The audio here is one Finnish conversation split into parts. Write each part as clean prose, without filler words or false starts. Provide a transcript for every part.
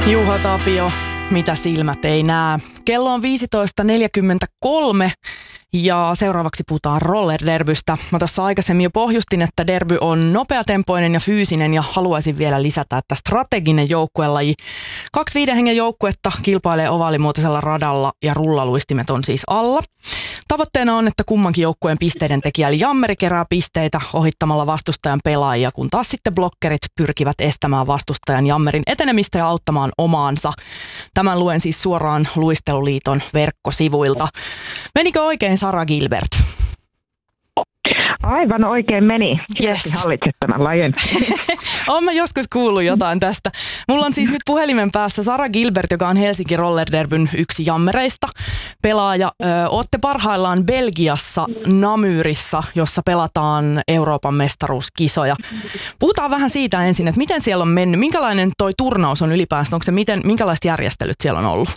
Juha Tapio, mitä silmät ei näe. Kello on 15.43 ja seuraavaksi puhutaan rollerderbystä. Mä tuossa aikaisemmin jo pohjustin, että derby on nopeatempoinen ja fyysinen ja haluaisin vielä lisätä, että strateginen joukkuelaji. 2 5 hengen joukkuetta kilpailee ovaalimuotoisella radalla ja rullaluistimet on siis alla. Tavoitteena on, että kummankin joukkueen pisteiden tekijä eli jammeri kerää pisteitä ohittamalla vastustajan pelaajia, kun taas sitten blokkerit pyrkivät estämään vastustajan jammerin etenemistä ja auttamaan omaansa. Tämän luen siis suoraan Luisteluliiton verkkosivuilta. Menikö oikein, Sara Gilbert? Aivan oikein meni. Yes. Hallitset tämän lajin. Olen mä joskus kuullut jotain tästä. Mulla on siis nyt puhelimen päässä Sara Gilbert, joka on Helsinki Rollerderbyn yksi jammereista pelaaja. Ootte parhaillaan Belgiassa Namurissa, jossa pelataan Euroopan mestaruuskisoja. Puhutaan vähän siitä ensin, että miten siellä on mennyt. Minkälainen toi turnaus on ylipäänsä? Onko se minkälaiset järjestelyt siellä on ollut?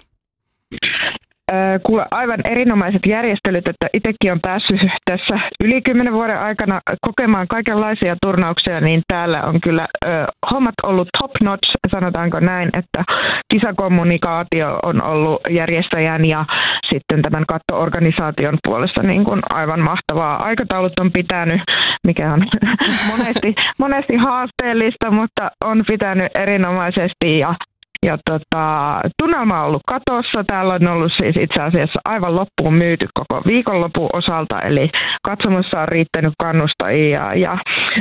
Kuule, aivan erinomaiset järjestelyt, että itsekin on päässyt tässä yli 10 vuoden aikana kokemaan kaikenlaisia turnauksia, niin täällä on kyllä hommat ollut top notch, sanotaanko näin, että kisakommunikaatio on ollut järjestäjän ja sitten tämän kattoorganisaation puolesta niin kuin aivan mahtavaa. Aikataulut on pitänyt, mikä on monesti haasteellista, mutta on pitänyt erinomaisesti ja tunnelma on ollut katossa. Täällä on ollut siis itse asiassa aivan loppuun myyty koko viikonlopun osalta, eli katsomossa on riittänyt kannustajia ja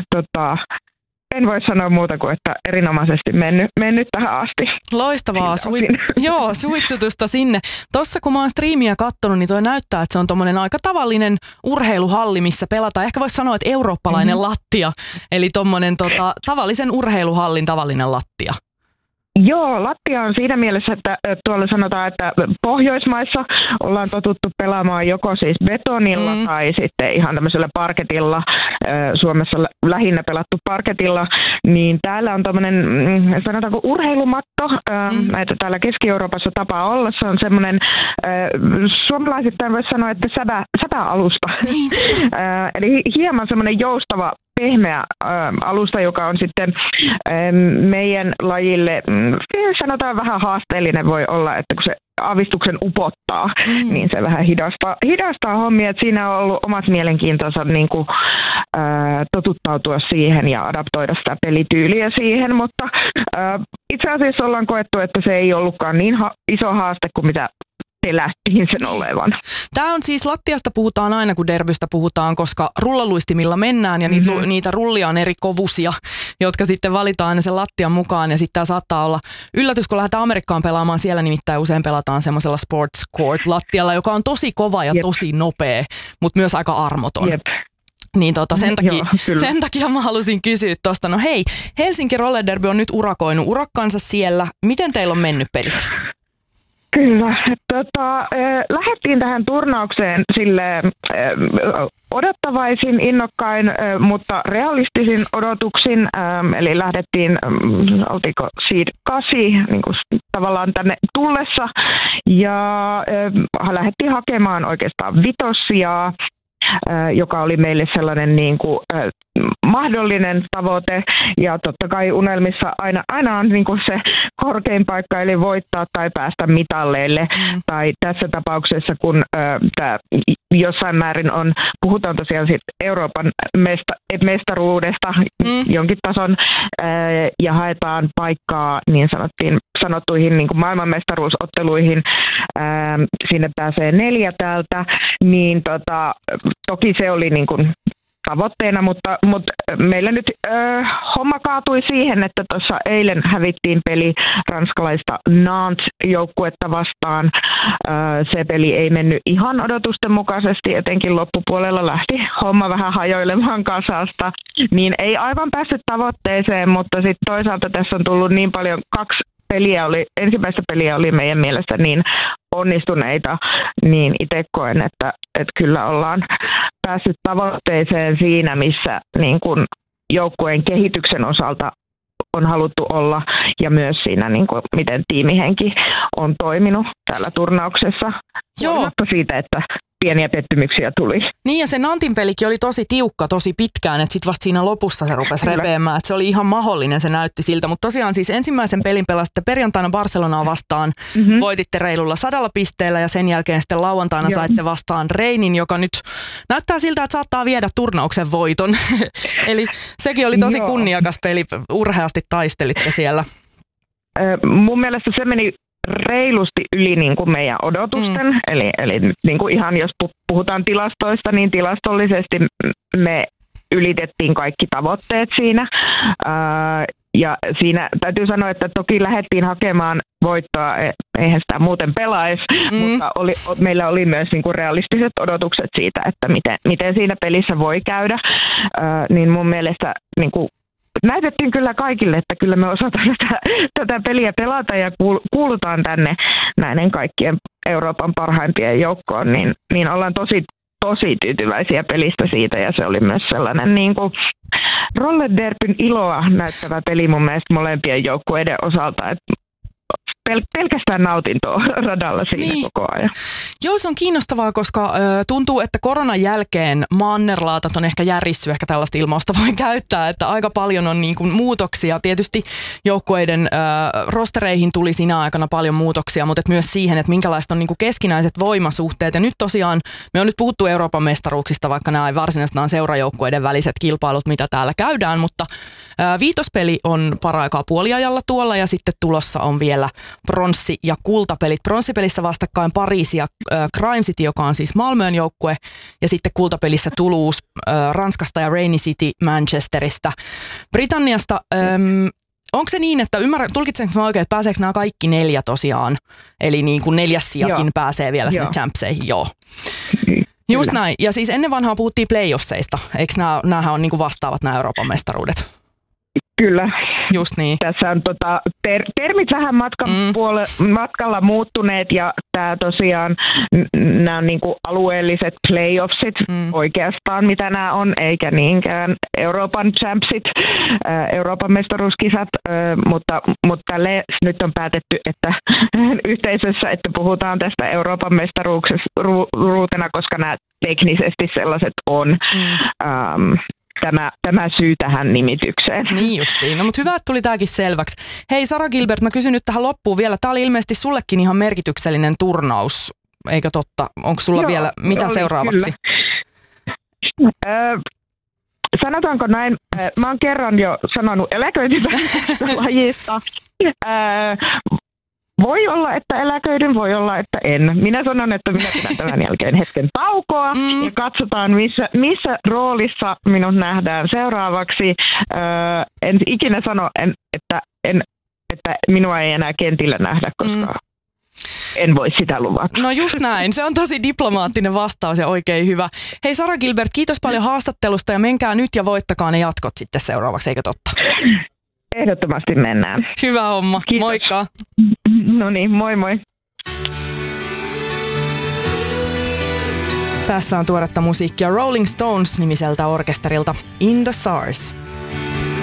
en voi sanoa muuta kuin, että erinomaisesti mennyt tähän asti. Loistavaa suitsutusta sinne. Tossa kun mä oon striimiä kattonut, niin toi näyttää, että se on tommonen aika tavallinen urheiluhalli, missä pelataan. Ehkä voisi sanoa, että eurooppalainen lattia, eli tommonen tavallisen urheiluhallin tavallinen lattia. Joo, lattia on siinä mielessä, että tuolla sanotaan, että Pohjoismaissa ollaan totuttu pelaamaan joko siis betonilla tai sitten ihan tämmöisellä parketilla, Suomessa lähinnä pelattu parketilla, niin täällä on tämmöinen, sanotaanko urheilumatto, että täällä Keski-Euroopassa tapaa olla, se on semmoinen, suomalaisittain voisi sanoa, että säpäalusta, eli hieman semmoinen joustava, pehmeä alusta, joka on sitten meidän lajille, sanotaan vähän haasteellinen voi olla, että kun se aavistuksen upottaa, niin se vähän hidastaa hommia. Että siinä on ollut omat mielenkiintonsa niin kuin, totuttautua siihen ja adaptoida sitä pelityyliä siihen, mutta itse asiassa ollaan koettu, että se ei ollutkaan niin iso haaste kuin mitä pelättiin sen olevan. Tämä on siis, lattiasta puhutaan aina, kun derbystä puhutaan, koska rullaluistimilla mennään ja niitä rullia on eri kovusia, jotka sitten valitaan aina sen lattian mukaan ja sitten tämä saattaa olla yllätys, kun lähdetään Amerikkaan pelaamaan, siellä nimittäin usein pelataan semmoisella sports court lattialla, joka on tosi kova ja tosi nopea, mutta myös aika armoton. Niin sen takia mä halusin kysyä tuosta. No hei, Helsinki Rollerderby on nyt urakoinut urakkansa siellä. Miten teillä on mennyt pelit? Kyllä. Lähdettiin tähän turnaukseen sille odottavaisin, innokkain, mutta realistisin odotuksin. Eli lähdettiin, oltiinko seed 8, niin kuin tavallaan tänne tullessa. Ja lähdettiin hakemaan oikeastaan vitossia, joka oli meille sellainen niin kuin, mahdollinen tavoite. Ja totta kai unelmissa aina on niin kuin se korkein paikka, eli voittaa tai päästä mitalleille. Tai tässä tapauksessa, kun tämä jossain määrin puhutaan tosiaan Euroopan mestaruudesta jonkin tason ja haetaan paikkaa niin sanottuihin niin kuin maailmanmestaruusotteluihin. Sinne pääsee 4 täältä, niin toki se oli niin kuin tavoitteena, mutta meillä nyt homma kaatui siihen, että tuossa eilen hävittiin peli ranskalaista Nantes-joukkuetta vastaan. Se peli ei mennyt ihan odotusten mukaisesti, etenkin loppupuolella lähti homma vähän hajoilemaan kasasta, niin ei aivan päässyt tavoitteeseen, mutta sitten toisaalta tässä on tullut niin paljon, 2 ensimmäistä peliä oli meidän mielestä niin onnistuneita, niin itse koen, että kyllä ollaan päässyt tavoitteeseen siinä, missä niin kuin joukkueen kehityksen osalta on haluttu olla ja myös siinä, niin kuin, miten tiimihenki on toiminut täällä turnauksessa. Huolimatta siitä, että pieniä pettymyksiä tuli. Niin ja se Nantin pelikin oli tosi tiukka, tosi pitkään, että sitten vasta siinä lopussa se rupesi repeämään, että se oli ihan mahdollinen, se näytti siltä. Mutta tosiaan siis ensimmäisen pelin pelasitte perjantaina Barcelonaa vastaan, voititte reilulla 100 pisteellä ja sen jälkeen sitten lauantaina saitte vastaan Reinin, joka nyt näyttää siltä, että saattaa viedä turnauksen voiton. Eli sekin oli tosi kunniakas peli, urheasti taistelitte siellä. Mun mielestä se meni reilusti yli niin kuin meidän odotusten, eli niin kuin ihan jos puhutaan tilastoista, niin tilastollisesti me ylitettiin kaikki tavoitteet siinä. Ja siinä täytyy sanoa, että toki lähdettiin hakemaan voittoa, eihän sitä muuten pelaisi, mutta meillä oli myös niin kuin realistiset odotukset siitä, että miten siinä pelissä voi käydä. Niin mun mielestä niin kuin näytettiin kyllä kaikille, että kyllä me osataan tätä peliä pelata ja kuulutaan tänne näiden kaikkien Euroopan parhaimpien joukkoon, niin ollaan tosi tyytyväisiä pelistä siitä ja se oli myös sellainen niin kuin rollerderbyn iloa näyttävä peli mun mielestä molempien joukkueiden osalta, että pelkästään nautintoa radalla siinä koko ajan. Joo, se on kiinnostavaa, koska tuntuu, että koronan jälkeen mannerlaatat on ehkä järjissy, ehkä tällaista ilmausta voi käyttää, että aika paljon on niin kuin muutoksia. Tietysti joukkueiden rostereihin tuli siinä aikana paljon muutoksia, mutta myös siihen, että minkälaiset on niin kuin keskinäiset voimasuhteet. Ja nyt tosiaan, me on nyt puhuttu Euroopan mestaruuksista, vaikka nämä ei varsinaisesti nämä seurajoukkueiden väliset kilpailut, mitä täällä käydään, mutta viitospeli on paraikaa puoliajalla tuolla ja sitten tulossa on vielä bronssi- ja kultapelit. Bronssipelissä vastakkain Pariis ja Crime City, joka on siis Malmön joukkue, ja sitten kultapelissä Toulouse Ranskasta ja Rainy City Manchesterista. Britanniasta, onko se niin, että tulkitsenko mä oikein, että pääseekö nämä kaikki 4 tosiaan? Eli niin kuin 4. sijakin pääsee vielä sinne champseihin, joo. Just näin. Ja siis ennen vanhaa puhuttiin playoffseista. Eikö näähän on niin kuin vastaavat nämä Euroopan mestaruudet? Kyllä. Just niin. Tässä on termit vähän matkalla muuttuneet ja tämä tosiaan, nämä on niinku alueelliset playoffsit oikeastaan, mitä nämä on, eikä niinkään Euroopan champsit, Euroopan mestaruuskisat, mutta tälle nyt on päätetty, että yhteisössä, että puhutaan tästä Euroopan mestaruutena, koska nämä teknisesti sellaiset on. Tämä syy tähän nimitykseen. Niin justiin. No mutta hyvä, että tuli tämäkin selväksi. Hei Sara Gilbert, mä kysyn nyt tähän loppuun vielä. Tämä oli ilmeisesti sullekin ihan merkityksellinen turnaus, eikö totta? Onko sulla vielä mitä seuraavaksi? Sanotaanko näin, mä oon kerran jo sanonut eläköityvästä lajista. Voi olla, että eläköidyn, voi olla, että en. Minä sanon, että minä pidän tämän jälkeen hetken taukoa ja katsotaan, missä roolissa minut nähdään seuraavaksi. En ikinä sano, että minua ei enää kentillä nähdä, koska en voi sitä luvata. No just näin. Se on tosi diplomaattinen vastaus ja oikein hyvä. Hei Sara Gilbert, kiitos paljon haastattelusta ja menkää nyt ja voittakaa ne jatkot sitten seuraavaksi, eikö totta? Ehdottomasti mennään. Hyvä homma. Kiitos. Moikka. No niin, moi moi. Tässä on tuoretta musiikkia Rolling Stones -nimiseltä orkesterilta In the Stars.